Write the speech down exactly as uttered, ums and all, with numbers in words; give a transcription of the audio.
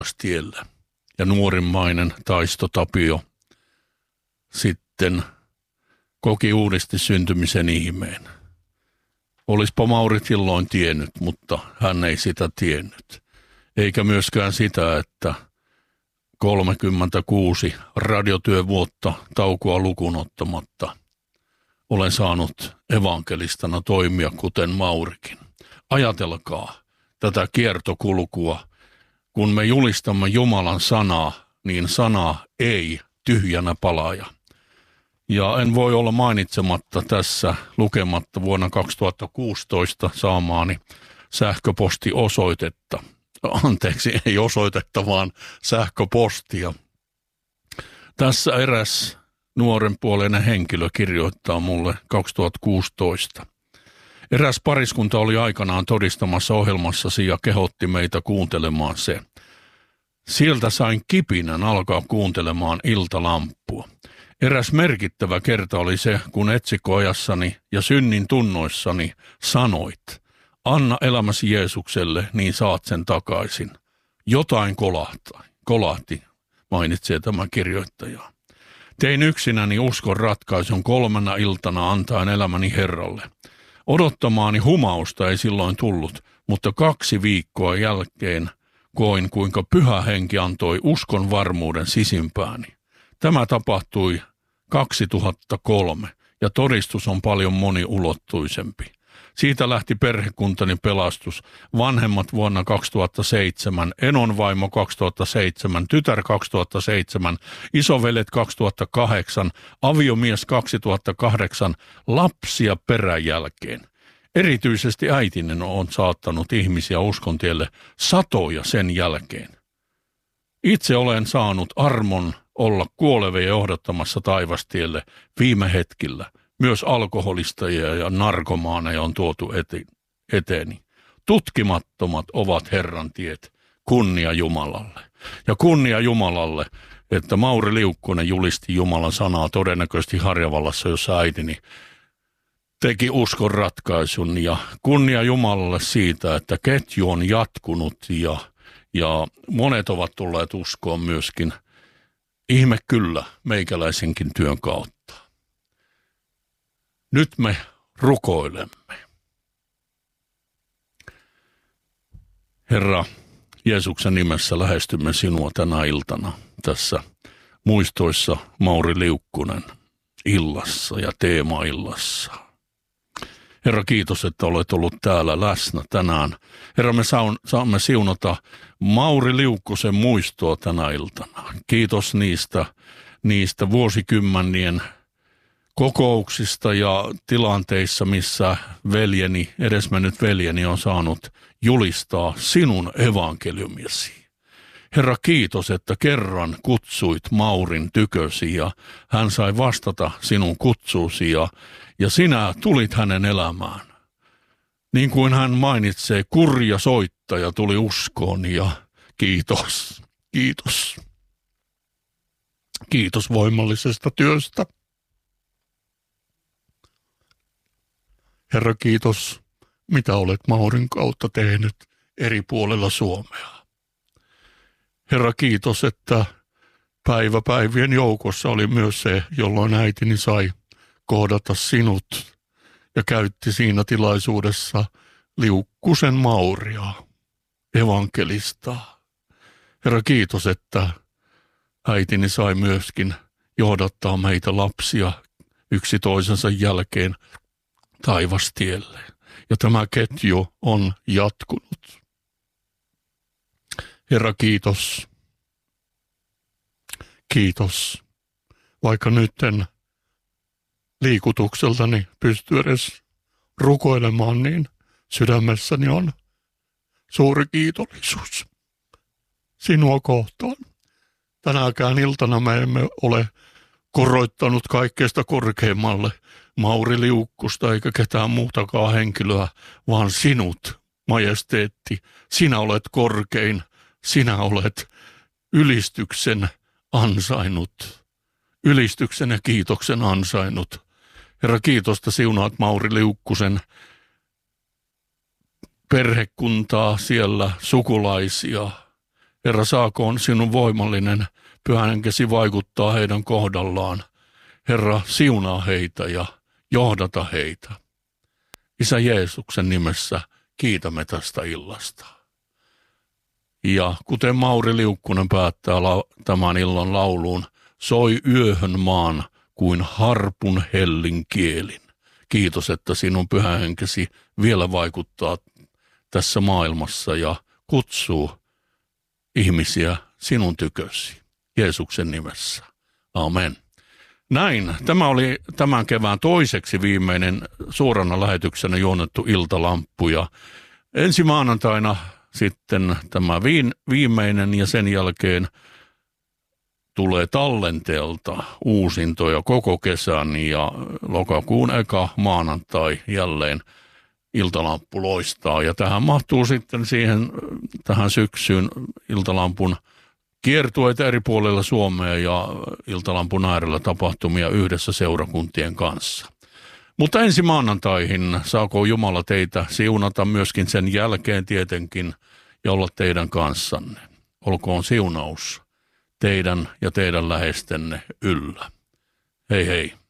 taivastielle. Ja nuorimmainen Taisto Tapio sitten koki uudesti syntymisen ihmeen. Olispa Mauri silloin tiennyt, mutta hän ei sitä tiennyt. Eikä myöskään sitä, että kolmekymmentäkuusi radiotyövuotta taukoa lukuun ottamatta olen saanut evankelistana toimia kuten Maurikin. Ajatelkaa tätä kiertokulkua. Kun me julistamme Jumalan sanaa, niin sana ei tyhjänä palaaja. Ja en voi olla mainitsematta tässä lukematta vuonna kaksituhattakuusitoista saamaani sähköpostiosoitetta. Anteeksi, ei osoitetta, vaan sähköpostia. Tässä eräs nuorenpuoleinen henkilö kirjoittaa mulle kaksituhattakuusitoista. Eräs pariskunta oli aikanaan todistamassa ohjelmassasi ja kehotti meitä kuuntelemaan se. Sieltä sain kipinän alkaa kuuntelemaan Iltalampua. Eräs merkittävä kerta oli se, kun etsikkoajassani ja synnin tunnoissani sanoit, anna elämäsi Jeesukselle, niin saat sen takaisin. Jotain kolahti, kolahti mainitsee tämä kirjoittaja. Tein yksinäni uskon ratkaisun kolmena iltana antaen elämäni Herralle. Odottamaani humausta ei silloin tullut, mutta kaksi viikkoa jälkeen koin, kuinka Pyhä Henki antoi uskon varmuuden sisimpääni. Tämä tapahtui kaksituhattakolme ja todistus on paljon moniulottuisempi. Siitä lähti perhekuntani pelastus, vanhemmat vuonna kaksituhattaseitsemän, enonvaimo kaksituhattaseitsemän, tytär kaksituhattaseitsemän, isovelet kaksituhattakahdeksan, aviomies kaksituhattakahdeksan, lapsia peräjälkeen. Erityisesti äitinen on saattanut ihmisiä uskontielle satoja sen jälkeen. Itse olen saanut armon olla kuolevia johdattamassa taivastielle viime hetkillä. Myös alkoholistajia ja narkomaaneja on tuotu eteeni. Tutkimattomat ovat Herran tiet, kunnia Jumalalle. Ja kunnia Jumalalle, että Mauri Liukkonen julisti Jumalan sanaa todennäköisesti Harjavallassa, jossa äitini teki uskon ratkaisun. Ja kunnia Jumalalle siitä, että ketju on jatkunut ja, ja monet ovat tulleet uskoon myöskin. Ihme kyllä meikäläisenkin työn kautta. Nyt me rukoilemme. Herra, Jeesuksen nimessä lähestymme sinua tänä iltana tässä muistoissa Mauri Liukkonen illassa ja teemaillassa. Herra, kiitos, että olet ollut täällä läsnä tänään. Herra, me saamme siunata Mauri Liukkosen muistoa tänä iltana. Kiitos niistä, niistä vuosikymmenien kokouksista ja tilanteissa, missä veljeni, edesmennyt veljeni on saanut julistaa sinun evankeliumisi. Herra, kiitos, että kerran kutsuit Maurin tykösi ja hän sai vastata sinun kutsuusi ja, ja sinä tulit hänen elämään. Niin kuin hän mainitsee, kurja soittaja tuli uskoon ja kiitos, kiitos. Kiitos voimallisesta työstä. Herra, kiitos, mitä olet Maurin kautta tehnyt eri puolilla Suomea. Herra, kiitos, että päiväpäivien joukossa oli myös se, jolloin äitini sai kohdata sinut ja käytti siinä tilaisuudessa Liukkusen Mauria, evankelistaa. Herra, kiitos, että äitini sai myöskin johdattaa meitä lapsia yksi toisensa jälkeen taivastielle. Ja tämä ketju on jatkunut. Herra, kiitos. Kiitos. Vaikka nyt en liikutukseltani pysty edes rukoilemaan, niin sydämessäni on suuri kiitollisuus sinua kohtaan. Tänäkään iltana me emme ole koroittanut kaikkeesta korkeimmalle Mauri Liukkusta eikä ketään muutakaan henkilöä, vaan sinut, majesteetti. Sinä olet korkein, sinä olet ylistyksen ansainnut, ylistyksen ja kiitoksen ansainnut. Herra, kiitosta siunaat Mauri Liukkusen perhekuntaa siellä, sukulaisia Herra, saakoon sinun voimallinen Pyhän Henkesi vaikuttaa heidän kohdallaan. Herra, siunaa heitä ja johdata heitä. Isä Jeesuksen nimessä kiitämme tästä illasta. Ja kuten Mauri Liukkunen päättää la- tämän illan lauluun, soi yöhön maan kuin harpun hellin kielin. Kiitos, että sinun Pyhä Henkesi vielä vaikuttaa tässä maailmassa ja kutsuu ihmisiä sinun tykösi. Jeesuksen nimessä. Amen. Näin. Tämä oli tämän kevään toiseksi viimeinen suorana lähetyksenä juonnettu iltalamppu. Ja ensi maanantaina sitten tämä viimeinen ja sen jälkeen tulee tallenteelta uusintoja koko kesän ja lokakuun eka maanantai jälleen iltalamppu loistaa. Ja tähän mahtuu sitten siihen tähän syksyyn iltalampun kiertueita eri puolilla Suomea ja iltalampun äärellä tapahtumia yhdessä seurakuntien kanssa. Mutta ensi maanantaihin saako Jumala teitä siunata myöskin sen jälkeen tietenkin ja olla teidän kanssanne. Olkoon siunaus teidän ja teidän läheistenne yllä. Hei hei.